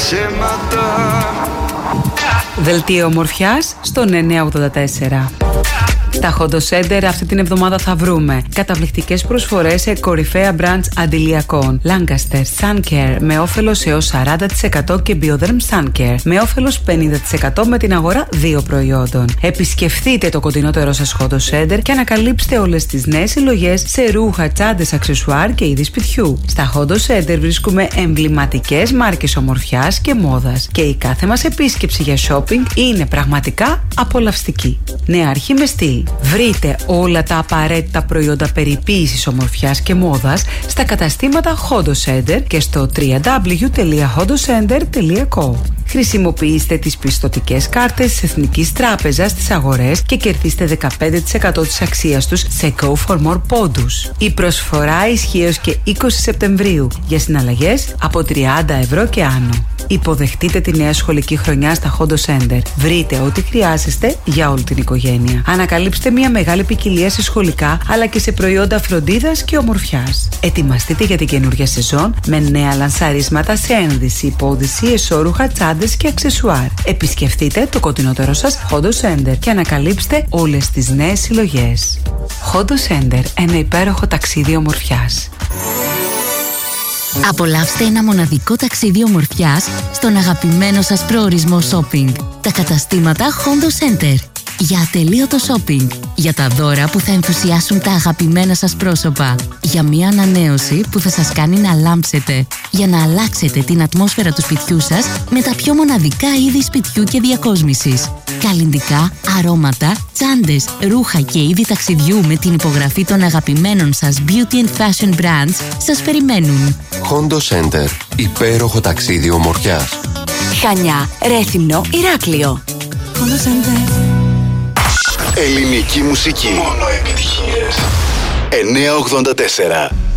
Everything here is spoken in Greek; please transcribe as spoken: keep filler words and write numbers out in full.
ψέματα. Δελτίο ομορφιάς στον εννιακόσια ογδόντα τέσσερα. Στα Hondo Center αυτή την εβδομάδα θα βρούμε καταπληκτικές προσφορές σε κορυφαία brands αντιλιακών. Lancaster Sun Care με όφελος έως σαράντα τοις εκατό και Bioderm Sun Care με όφελος πενήντα τοις εκατό με την αγορά δύο προϊόντων. Επισκεφτείτε το κοντινότερό σας Hondo Center και ανακαλύψτε όλες τις νέες συλλογές σε ρούχα, τσάντες, αξεσουάρ και είδη σπιτιού. Στα Hondo Center βρίσκουμε εμβληματικές μάρκες ομορφιάς και μόδας και η κάθε μας επίσκεψη για shopping είναι πραγματικά απολαυστική. Νεάρχη με στυλ. Βρείτε όλα τα απαραίτητα προϊόντα περιποίησης ομορφιάς και μόδας στα καταστήματα Hondo Center και στο double-u double-u double-u τελεία hondo center τελεία co. Χρησιμοποιήστε τις πιστωτικές κάρτες της Εθνικής Τράπεζας στις αγορές και κερδίστε δεκαπέντε τοις εκατό της αξίας τους σε Go for More πόντους. Η προσφορά ισχύει έως και είκοσι Σεπτεμβρίου για συναλλαγές από τριάντα ευρώ και άνω. Υποδεχτείτε τη νέα σχολική χρονιά στα Hondo Center. Βρείτε ό,τι χρειάζεστε για όλη την οικογένεια. Ανακαλύψτε μια μεγάλη ποικιλία σε σχολικά αλλά και σε προϊόντα φροντίδας και ομορφιάς. Ετοιμαστείτε για την καινούργια σεζόν με νέα λανσαρίσματα σε ένδυση, υπόδυση, εσώρουχα, τσάντες και αξεσουάρ. Επισκεφτείτε το κοντινότερό σας Hondo Center και ανακαλύψτε όλες τις νέες συλλογές. Hondo Center, ένα υπέροχο ταξίδι ομορφιάς. Απολαύστε ένα μοναδικό ταξίδι ομορφιάς στον αγαπημένο σας προορισμό shopping. Τα καταστήματα Hondo Center. Για ατελείωτο shopping. Για τα δώρα που θα ενθουσιάσουν τα αγαπημένα σας πρόσωπα. Για μια ανανέωση που θα σας κάνει να λάμψετε. Για να αλλάξετε την ατμόσφαιρα του σπιτιού σας με τα πιο μοναδικά είδη σπιτιού και διακόσμησης. Καλλυντικά, αρώματα, τσάντες, ρούχα και είδη ταξιδιού με την υπογραφή των αγαπημένων σας beauty and fashion brands σας περιμένουν. Hondo Center. Υπέροχο ταξίδι ομορφιάς. Χανιά, Ρέθυμνο, Ηράκλειο. Hondo Center. Ελληνική μουσική. Μόνο επιτυχίες. εννιακόσια ογδόντα τέσσερα.